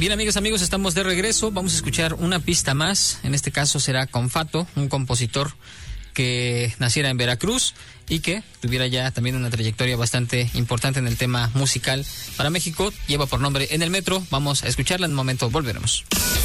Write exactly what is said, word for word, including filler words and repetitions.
Bien, amigas, amigos, estamos de regreso. Vamos a escuchar una pista más. En este caso será con Fato, un compositor que naciera en Veracruz y que tuviera ya también una trayectoria bastante importante en el tema musical para México. Lleva por nombre En el Metro. Vamos a escucharla en un momento. Volveremos.